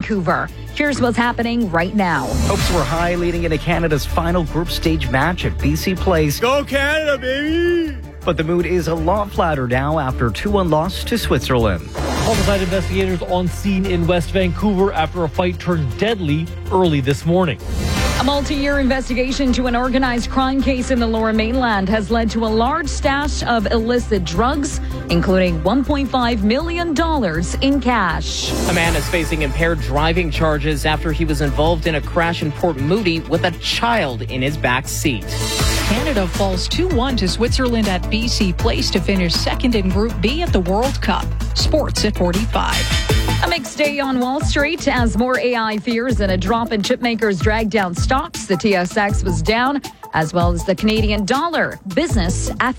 Vancouver. Here's what's happening right now. Hopes were high leading into Canada's final group stage match at BC Place. Go Canada, baby! But the mood is a lot flatter now after 2-1 loss to Switzerland. Homicide investigators on scene in West Vancouver after a fight turned deadly early this morning. A multi-year investigation to an organized crime case in the Lower Mainland has led to a large stash of illicit drugs, including $1.5 million in cash. A man is facing impaired driving charges after he was involved in a crash in Port Moody with a child in his back seat. Canada falls 2-1 to Switzerland at BC Place to finish second in Group B at the World Cup. Sports at 45. A mixed day on Wall Street as more AI fears and a drop in chipmakers dragged down stocks. The TSX was down, as well as the Canadian dollar. Business at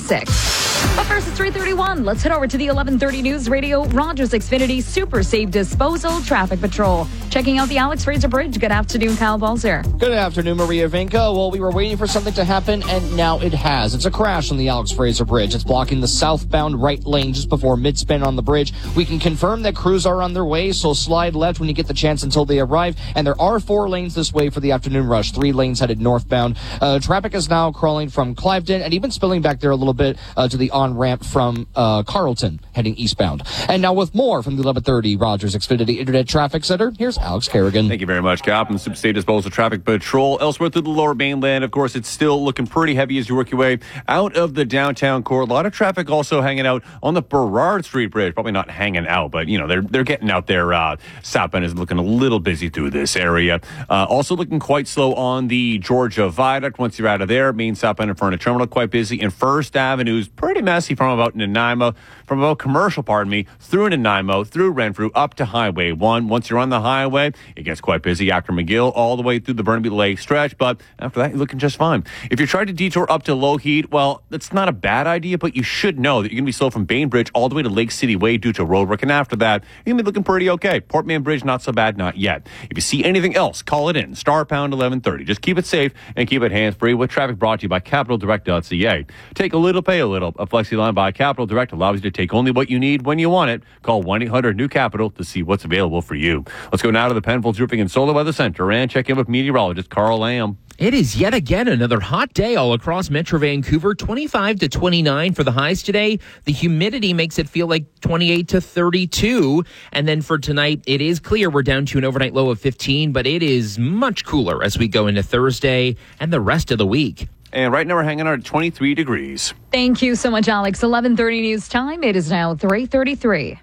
56. But first, it's 3:31. Let's head over to the 11:30 News Radio Rogers Xfinity Super Safe Disposal Traffic Patrol. Checking out the Alex Fraser Bridge. Good afternoon, Kyle Balzer. Good afternoon, Maria Vinca. Well, we were waiting for something to happen, and now it has. It's a crash on the Alex Fraser Bridge. It's blocking the southbound right lane just before mid-span on the bridge. We can confirm that crews are on their way, so slide left when you get the chance until they arrive. And there are 4 lanes this way for the afternoon rush, 3 lanes headed northbound. Traffic is now crawling from Cliveden and even spilling back there a little bit to the on-ramp from Carleton heading eastbound. And now with more from the 11:30 Rogers Xfinity Internet Traffic Center, here's Alex Kerrigan. Thank you very much, Cap. And Super State Disposal Traffic Patrol. Elsewhere through the Lower Mainland, of course, it's still looking pretty heavy as you work your way out of the downtown core. A lot of traffic also hanging out on the Burrard Street Bridge. Probably not hanging out, but, you know, they're getting out there. Southbound is looking a little busy through this area. Also looking quite slow on the Georgia Viaduct. Once you're out of there, main southbound in front of Terminal, quite busy. And First Avenue is pretty messy from about Nanaimo, Commercial, through Nanaimo, through Renfrew, up to Highway 1. Once you're on the highway, it gets quite busy after McGill, all the way through the Burnaby Lake stretch, but after that, you're looking just fine. If you're trying to detour up to Lougheed, well, that's not a bad idea, but you should know that you're going to be slow from Bainbridge all the way to Lake City Way due to roadwork, and after that, you're going to be looking pretty okay. Portman Bridge, not so bad, not yet. If you see anything else, call it in. Star pound 1130. Just keep it safe and keep it hands-free with traffic brought to you by CapitalDirect.ca. Take a little, pay a little. A FlexiLine by Capital Direct allows you to take only what you need when you want it. Call 1-800-NEW-CAPITAL to see what's available for you. Let's go now to the Penfolds Roofing and Solar Weather Center and check in with meteorologist Carl Lamb. It is yet again another hot day all across Metro Vancouver. 25 to 29 for the highs today. The humidity makes it feel like 28 to 32. And then for tonight, it is clear. We're down to an overnight low of 15, but it is much cooler as we go into Thursday and the rest of the week. And right now we're hanging out at 23 degrees. Thank you so much, Alex. 11:30 news time. It is now 3:33.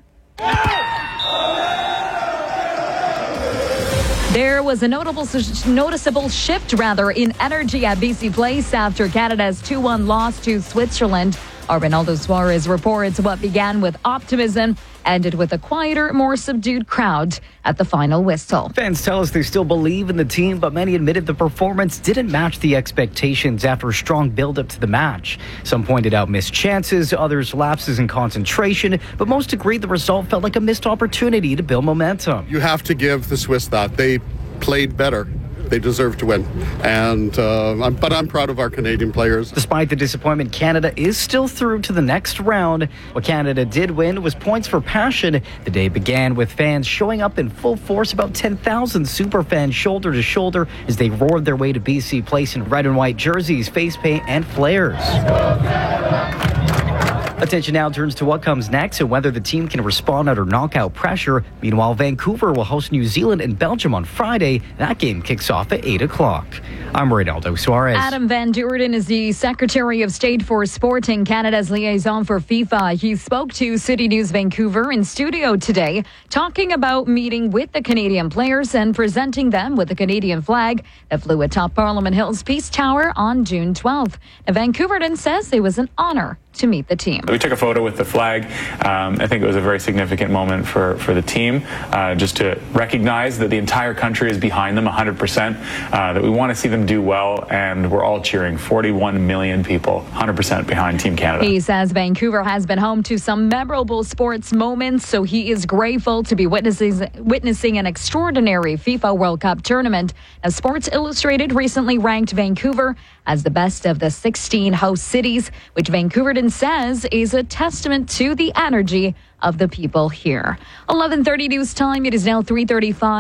There was a noticeable shift in energy at BC Place after Canada's 2-1 loss to Switzerland. Our Ronaldo Suarez reports what began with optimism ended with a quieter, more subdued crowd at the final whistle. Fans tell us they still believe in the team, but many admitted the performance didn't match the expectations after a strong build-up to the match. Some pointed out missed chances, others lapses in concentration, but most agreed the result felt like a missed opportunity to build momentum. You have to give the Swiss that. They played better. They deserve to win. And but I'm proud of our Canadian players. Despite the disappointment, Canada is still through to the next round. What Canada did win was points for passion. The day began with fans showing up in full force, about 10,000 super fans shoulder to shoulder as they roared their way to BC Place in red and white jerseys, face paint, and flares. Attention now turns to what comes next and whether the team can respond under knockout pressure. Meanwhile, Vancouver will host New Zealand and Belgium on Friday. That game kicks off at 8 o'clock. I'm Ronaldo Suarez. Adam Van Duerden is the Secretary of State for Sport and Canada's liaison for FIFA. He spoke to City News Vancouver in studio today, talking about meeting with the Canadian players and presenting them with the Canadian flag that flew atop Parliament Hill's Peace Tower on June 12th. Now, Vancouverden says it was an honor to meet the team. We took a photo with the flag. I think it was a very significant moment for the team, just to recognize that the entire country is behind them 100%, that we want to see them do well, and we're all cheering. 41 million people, 100% behind Team Canada. He says Vancouver has been home to some memorable sports moments, so he is grateful to be witnessing an extraordinary FIFA World Cup tournament. As Sports Illustrated recently ranked Vancouver as the best of the 16 host cities, which Vancouverden says is a testament to the energy of the people here. 11:30 news time. It is now 3:35.